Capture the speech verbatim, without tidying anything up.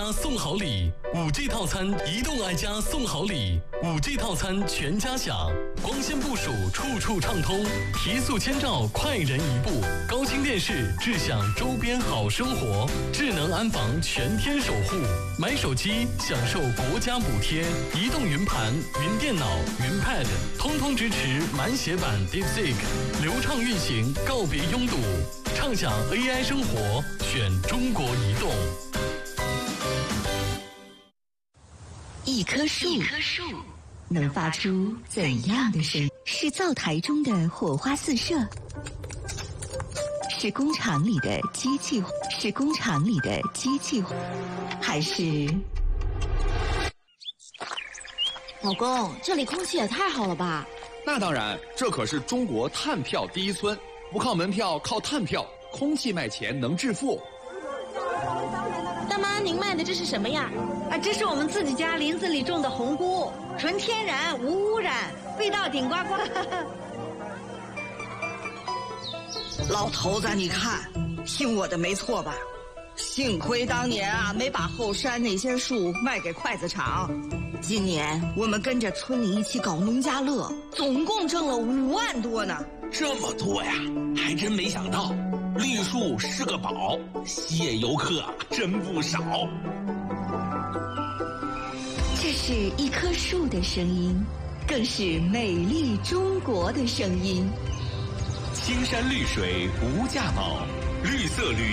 家送好礼，五 G 套餐移动爱家送好礼，五 G 套餐全家享，光纤部署处处畅通，提速千兆快人一步，高清电视智享周边好生活，智能安防全天守护，买手机享受国家补贴，移动云盘、云电脑、云 Pad 通通支持满血版 DeepSeek， 流畅运行，告别拥堵，畅享 A I 生活，选中国移动。 一棵树，一棵树能发出怎样的声音？是灶台中的火花四射，是工厂里的机器，是工厂里的机器，还是？ 老公，这里空气也太好了吧？ 那当然，这可是中国碳票第一村，不靠门票，靠碳票，空气卖钱能致富。 大妈，您卖的这是什么呀？ 啊，这是我们自己家林子里种的红菇，纯天然无污染，味道顶呱呱。 老头子，你看，听我的没错吧？幸亏当年啊，没把后山那些树卖给筷子厂。今年我们跟着村里一起搞农家乐，总共挣了五万多呢。 这么多呀，还真没想到，绿树是个宝，吸引游客真不少。 这是一棵树的声音，更是美丽中国的声音。 青山绿水无价宝，绿色旅